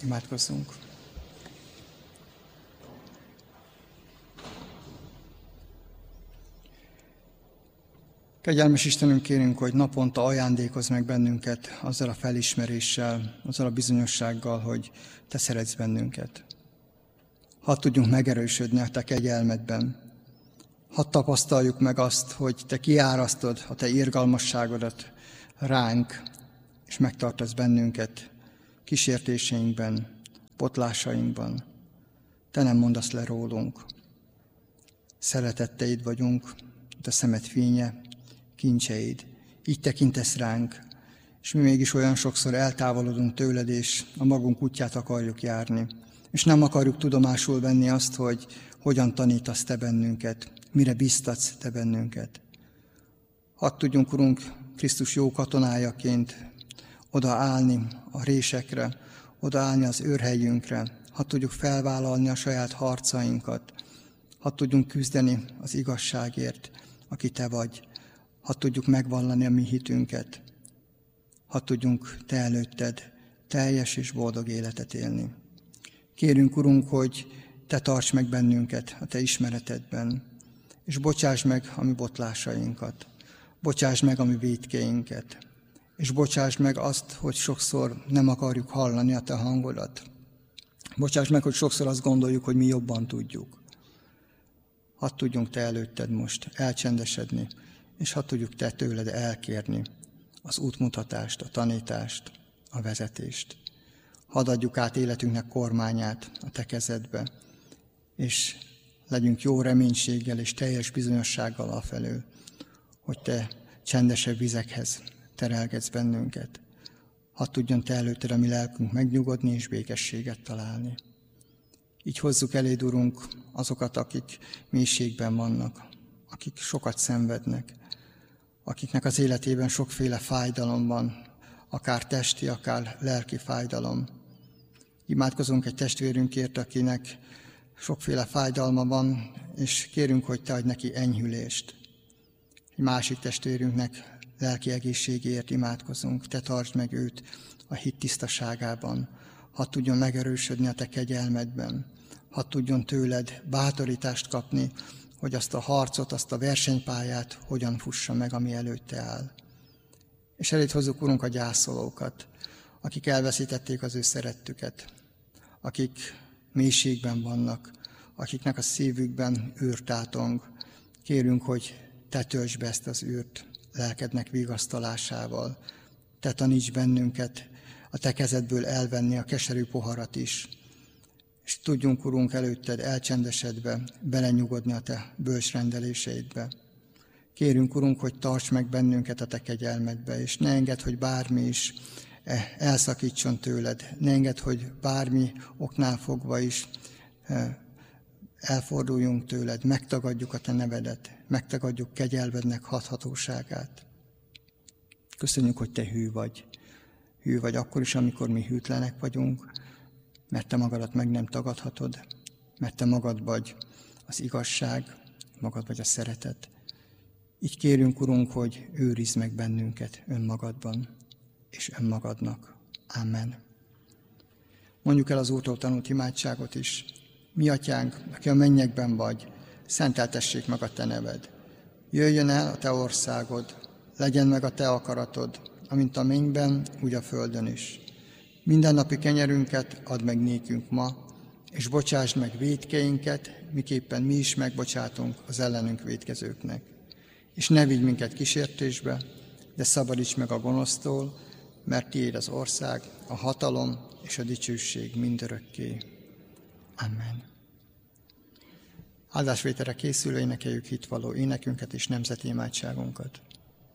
Imádkozzunk! Kegyelmes Istenünk, kérünk, hogy naponta ajándékozz meg bennünket azzal a felismeréssel, azzal a bizonyossággal, hogy Te szeretsz bennünket. Hadd tudjunk megerősödni a Te kegyelmedben. Hadd tapasztaljuk meg azt, hogy Te kiárasztod a Te irgalmasságodat ránk, és megtartasz bennünket kísértéseinkben, botlásainkban. Te nem mondasz le rólunk. Szeretetteid vagyunk, Te szemed fénye, kincseid. Így tekintesz ránk, és mi mégis olyan sokszor eltávolodunk tőled, és a magunk útját akarjuk járni. És nem akarjuk tudomásul venni azt, hogy hogyan tanítasz Te bennünket, mire biztatsz Te bennünket. Hadd tudjunk, Urunk, Krisztus jó katonájaként odaállni a résekre, odaállni az őrhelyünkre, hadd tudjuk felvállalni a saját harcainkat, hadd tudjunk küzdeni az igazságért, aki Te vagy, hadd tudjuk megvallani a mi hitünket, hadd tudjunk Te előtted teljes és boldog életet élni. Kérünk, Urunk, hogy Te tarts meg bennünket a Te ismeretedben, és bocsáss meg a mi botlásainkat, bocsáss meg a mi vétkeinket, és bocsáss meg azt, hogy sokszor nem akarjuk hallani a Te hangodat. Bocsáss meg, hogy sokszor azt gondoljuk, hogy mi jobban tudjuk. Hadd tudjunk Te előtted most elcsendesedni, és hadd tudjuk Te tőled elkérni az útmutatást, a tanítást, a vezetést. Hadd adjuk át életünknek kormányát a Te kezedbe, és legyünk jó reménységgel és teljes bizonyossággal afelől, hogy Te csendesebb vizekhez terelgetsz bennünket. Hadd tudjon Te előtted a mi lelkünk megnyugodni és békességet találni. Így hozzuk eléd, Urunk, azokat, akik mélységben vannak, akik sokat szenvednek, akiknek az életében sokféle fájdalom van, akár testi, akár lelki fájdalom. Imádkozunk egy testvérünkért, akinek sokféle fájdalma van, és kérünk, hogy Te adj neki enyhülést. Egy másik testvérünknek lelki egészségéért imádkozunk, Te tartsd meg őt a hit tisztaságában, hadd tudjon megerősödni a Te kegyelmedben, hadd tudjon tőled bátorítást kapni, hogy azt a harcot, azt a versenypályát hogyan fussa meg, ami előtte áll. És eléd hozzuk, Urunk, a gyászolókat, akik elveszítették az ő szerettüket, akik mélységben vannak, akiknek a szívükben űr tátong. Kérünk, hogy Te töltsd be ezt az űrt lelkednek vigasztalásával. Te taníts bennünket a Te kezedből elvenni a keserű poharat is, és tudjunk, Urunk, előtted elcsendesedve belenyugodni a Te bölcs rendeléseidbe. Kérünk, Urunk, hogy tarts meg bennünket a Te kegyelmedbe, és ne engedd, hogy bármi is elszakítson tőled. Ne engedd, hogy bármi oknál fogva is elforduljunk tőled, megtagadjuk a Te nevedet, megtagadjuk kegyelmednek hathatóságát. Köszönjük, hogy Te hű vagy. Hű vagy akkor is, amikor mi hűtlenek vagyunk, mert Te magadat meg nem tagadhatod, mert Te magad vagy az igazság, magad vagy a szeretet. Így kérünk, Urunk, hogy őrizd meg bennünket önmagadban és önmagadnak. Amen. Mondjuk el az Úrtól tanult imádságot is. Mi Atyánk, aki a mennyekben vagy, szenteltessék meg a Te neved. Jöjjön el a Te országod, legyen meg a Te akaratod, amint a mennyben, úgy a földön is. Mindennapi kenyerünket add meg nékünk ma, és bocsásd meg vétkeinket, miképpen mi is megbocsátunk az ellenünk vétkezőknek. És ne vigy minket kísértésbe, de szabadíts meg a gonosztól, mert Tiéd az ország, a hatalom és a dicsőség mindörökké. Amen. Áldásvételre készülve énekeljük hitvaló énekünket és nemzeti imádságunkat.